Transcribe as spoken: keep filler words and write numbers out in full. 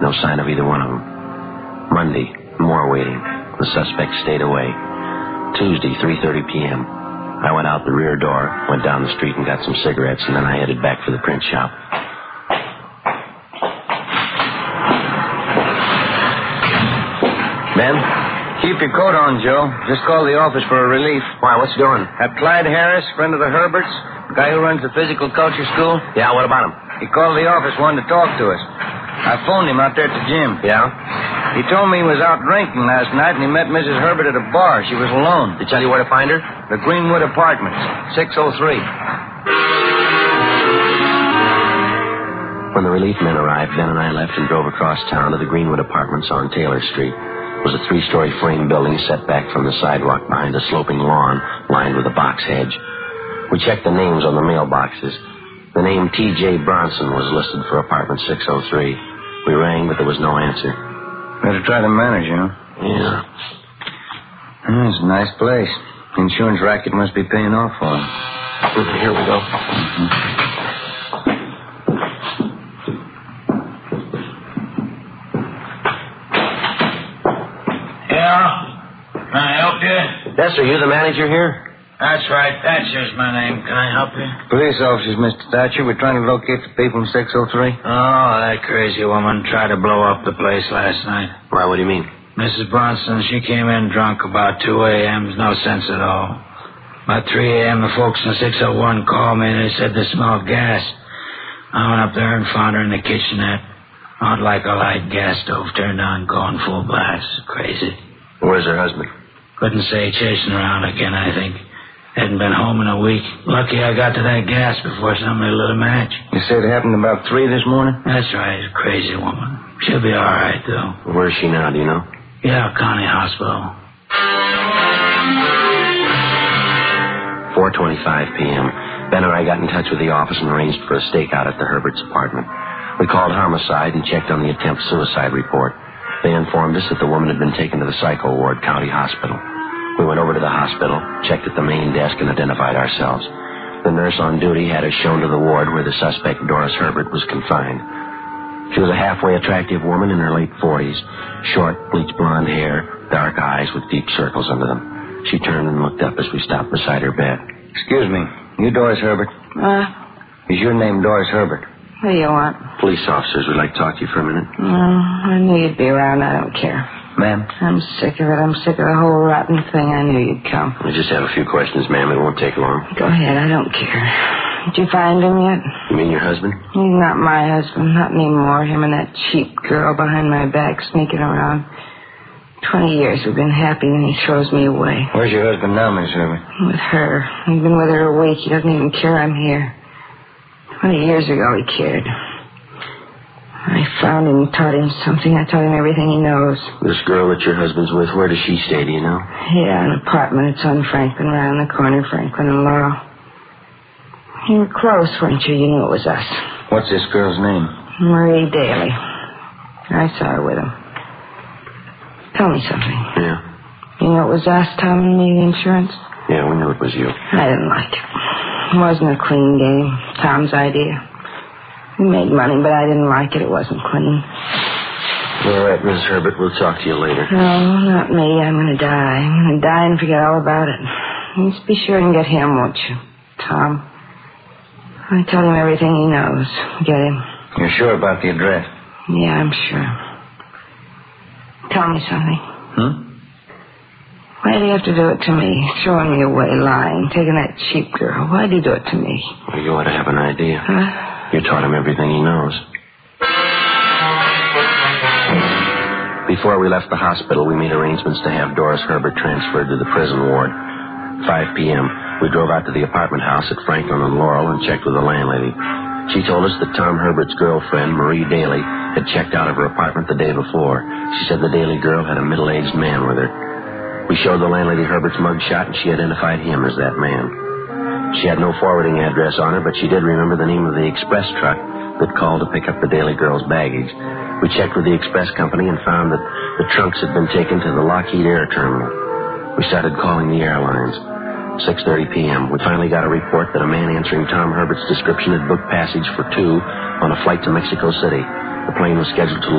No sign of either one of them. Monday, more waiting. The suspect stayed away. Tuesday, three thirty p.m. I went out the rear door, went down the street and got some cigarettes, and then I headed back for the print shop. Ben? Keep your coat on, Joe. Just call the office for a relief. Why, what's doing? That Clyde Harris, friend of the Herberts, the guy who runs the physical culture school. Yeah, what about him? He called the office, wanted to talk to us. I phoned him out there at the gym. Yeah? He told me he was out drinking last night, and he met Missus Herbert at a bar. She was alone. Did he tell you where to find her? The Greenwood Apartments, six oh three. When the relief men arrived, Ben and I left and drove across town to the Greenwood Apartments on Taylor Street. It was a three-story frame building set back from the sidewalk behind a sloping lawn lined with a box hedge. We checked the names on the mailboxes. The name T J Bronson was listed for apartment six oh three. We rang, but there was no answer. Better try the manager, huh? Yeah. Oh, it's a nice place. The insurance racket must be paying off for him. Here we go. Mm-hmm. Yes, are you the manager here? That's right. Thatcher's my name. Can I help you? Police officers, Mister Thatcher. We're trying to locate the people in six oh three. Oh, that crazy woman tried to blow up the place last night. Why, what do you mean? Missus Bronson, she came in drunk about two a.m. No sense at all. About three a.m., the folks in six oh one called me and they said they smelled gas. I went up there and found her in the kitchenette. Out like a light gas stove turned on, going full blast. Crazy. Where's her husband? Couldn't say, chasing around again, I think. Hadn't been home in a week. Lucky I got to that gas before somebody lit a match. You said it happened about three this morning? That's right. Crazy woman. She'll be all right, though. Where's she now, do you know? Yeah, County Hospital. four twenty-five p.m. Ben and I got in touch with the office and arranged for a stakeout at the Herberts' apartment. We called homicide and checked on the attempt suicide report. They informed us that the woman had been taken to the psycho ward, County Hospital. We went over to the hospital, checked at the main desk, and identified ourselves. The nurse on duty had us shown to the ward where the suspect, Doris Herbert, was confined. She was a halfway attractive woman in her late forties. Short, bleached blonde hair, dark eyes with deep circles under them. She turned and looked up as we stopped beside her bed. Excuse me. You Doris Herbert? Uh, Is your name Doris Herbert? what do you want? Police officers would like to talk to you for a minute. Oh, I knew you'd be around. I don't care. Ma'am? I'm sick of it. I'm sick of the whole rotten thing. I knew you'd come. We just have a few questions, ma'am. It won't take long. Go ahead. I don't care. Did you find him yet? You mean your husband? He's not my husband. Not anymore. Him and that cheap girl behind my back sneaking around. Twenty years we've been happy, and he throws me away. Where's your husband now, Miss Herbert? With her. He's been with her a week. He doesn't even care I'm here. Twenty years ago he cared. I found him and taught him something. I taught him everything he knows. This girl that your husband's with, where does she stay, do you know? Yeah, an apartment. It's on Franklin, right on the corner, Franklin and Laurel. You were close, weren't you? You knew it was us. What's this girl's name? Marie Daly. I saw her with him. Tell me something. Yeah. You know it was us, Tom and me, the insurance? Yeah, we knew it was you. I didn't like it. It wasn't a clean game. Tom's idea. We made money, but I didn't like it. It wasn't clean. All right, Miss Herbert, we'll talk to you later. No, not me. I'm going to die. I'm going to die and forget all about it. You just be sure and get him, won't you, Tom? I tell him everything he knows. Get him. You're sure about the address? Yeah, I'm sure. Tell me something. Hmm? Why do you have to do it to me? Throwing me away, lying, taking that cheap girl. Why do you do it to me? Well, you ought to have an idea. Huh? You taught him everything he knows. Before we left the hospital, we made arrangements to have Doris Herbert transferred to the prison ward. five p.m., we drove out to the apartment house at Franklin and Laurel and checked with the landlady. She told us that Tom Herbert's girlfriend, Marie Daly, had checked out of her apartment the day before. She said the Daly girl had a middle-aged man with her. We showed the landlady Herbert's mugshot, and she identified him as that man. She had no forwarding address on her, but she did remember the name of the express truck that called to pick up the Daly girl's baggage. We checked with the express company and found that the trunks had been taken to the Lockheed Air Terminal. We started calling the airlines. six thirty p.m., we finally got a report that a man answering Tom Herbert's description had booked passage for two on a flight to Mexico City. The plane was scheduled to